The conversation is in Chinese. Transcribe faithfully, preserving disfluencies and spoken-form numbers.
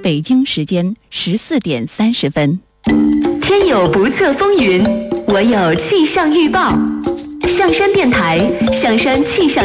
北京时间十四点三十分。 天有不测风云，我有气象预报。象山电台，象山气象